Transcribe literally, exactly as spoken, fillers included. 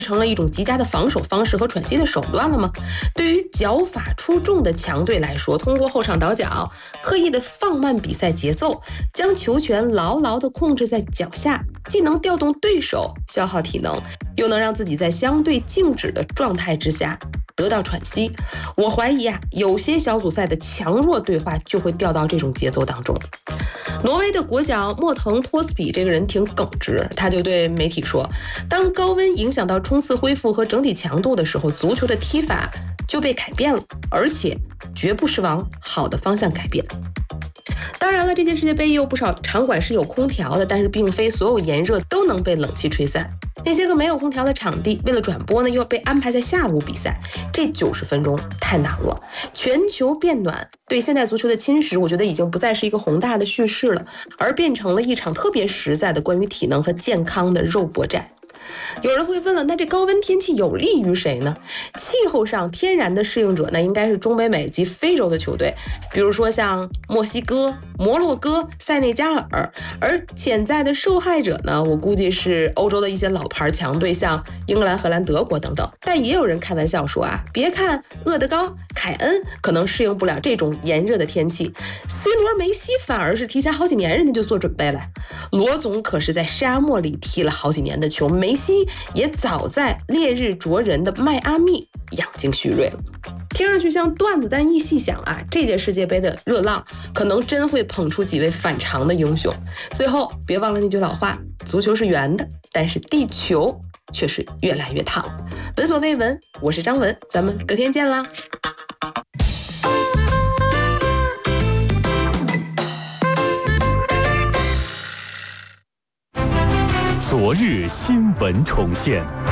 成了一种极佳的防守方式和喘息的手段了吗？对于脚法出众的强队来说，通过后场倒脚，刻意的放慢比赛节奏，将球权牢牢的控制在脚下，既能调动对手消耗体能，又能让自己在相对静止的状态之下得到喘息。我怀疑啊，有些小组赛的强弱对话就会掉到这种节奏当中。挪威的国脚莫腾托斯比这个人挺耿直，他就对媒体说，当高温影响到冲刺恢复和整体强度的时候，足球的踢法就被改变了，而且绝不是往好的方向改变。当然了，这届世界杯也有不少场馆是有空调的，但是并非所有炎热都能被冷气吹散。那些个没有空调的场地，为了转播呢，又被安排在下午比赛，这九十分钟太难了。全球变暖对现代足球的侵蚀，我觉得已经不再是一个宏大的叙事了，而变成了一场特别实在的关于体能和健康的肉搏战。有人会问了，那这高温天气有利于谁呢？气候上天然的适应者呢，应该是中北美及非洲的球队，比如说像墨西哥、摩洛哥、塞内加尔。而潜在的受害者呢，我估计是欧洲的一些老牌强队，像英格兰、荷兰、德国等等。但也有人开玩笑说啊，别看厄德高、凯恩可能适应不了这种炎热的天气， C 罗、梅西反而是提前好几年人家就做准备了。罗总可是在沙漠里踢了好几年的球，梅西也早在烈日灼人的迈阿密养精蓄锐了。听上去像段子，但一细想啊，这届世界杯的热浪可能真会捧出几位反常的英雄。最后别忘了那句老话，足球是圆的，但是地球却是越来越烫。闻所未闻，我是张文，咱们隔天见啦。 昨日新闻重现。